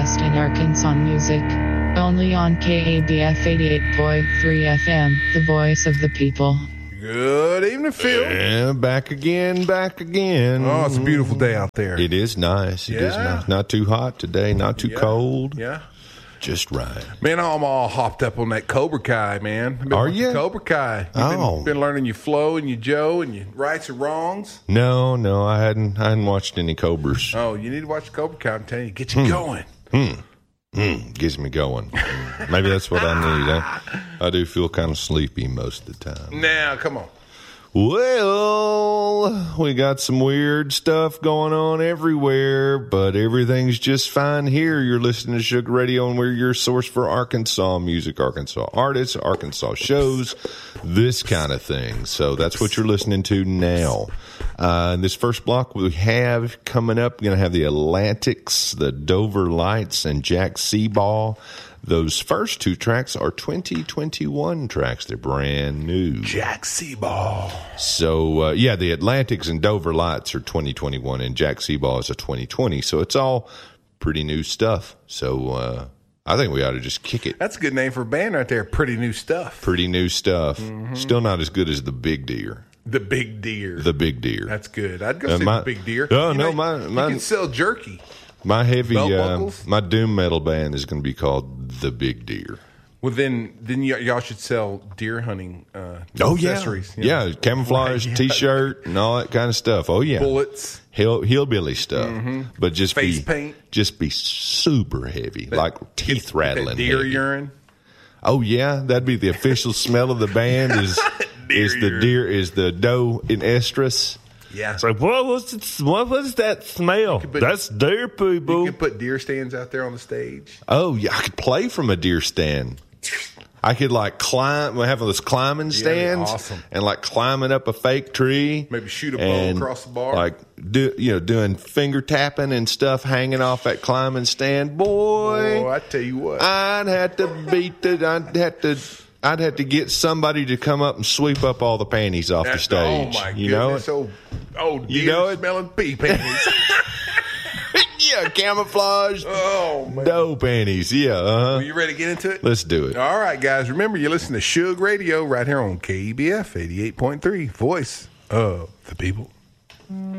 best in Arkansas music. Only on KABF 88.3 FM, the voice of the people. Good evening, Phil. Yeah, back again. Oh, it's a beautiful day out there. It is nice. It is nice. Not too hot today, not too cold. Yeah. Just right. Man, I'm all hopped up on that Cobra Kai, man. Are you? Cobra Kai. You've been learning your flow and your Joe and your rights and wrongs? No, I hadn't watched any Cobras. Oh, you need to watch Cobra Kai. I'm telling you, get you going. Gets me going. Maybe that's what I need. I do feel kind of sleepy most of the time. Now, come on. Well, we got some weird stuff going on everywhere, but everything's just fine here. You're listening to Sugar Radio, and we're your source for Arkansas music, Arkansas artists, Arkansas shows, this kind of thing. So that's what you're listening to now. In this first block we have coming up, we're going to have the Atlantics, the Dover Lights, and Jack Seaball. Those first two tracks are 2021 tracks. They're brand new. Jack Seaball. So, the Atlantics and Dover Lights are 2021, and Jack Seaball is a 2020. So it's all pretty new stuff. So I think we ought to just kick it. That's a good name for a band right there. Pretty new stuff. Pretty new stuff. Mm-hmm. Still not as good as the Big Deer. The Big Deer. The Big Deer. That's good. I'd go see the Big Deer. Oh, you can sell jerky. My heavy, belt buckles. My doom metal band is going to be called The Big Deer. Well, then y'all should sell deer hunting accessories. Yeah, camouflage T-shirt and all that kind of stuff. Oh, yeah. Bullets. Hillbilly stuff. But just face paint. Just be super heavy, like teeth rattling. Deer heavy. urine. Oh, yeah. That'd be the official smell of the band is the doe in estrus. Yeah. It's like, what was that smell? That's deer poo, boo. You could put deer stands out there on the stage. Oh, yeah. I could play from a deer stand. I could climb. We have those climbing stands, awesome. And climbing up a fake tree. Maybe shoot a bow across the bar. Doing finger tapping and stuff, hanging off that climbing stand. Boy, I tell you what, I'd have to I'd have to get somebody to come up and sweep up all the panties off the stage. Oh my goodness! Deer smelling pee panties. Yeah, camouflage. Oh, man. Doe panties. Yeah. Are you ready to get into it? Let's do it. All right, guys. Remember, you listen to Sugar Radio right here on KBF 88.3, voice of the people.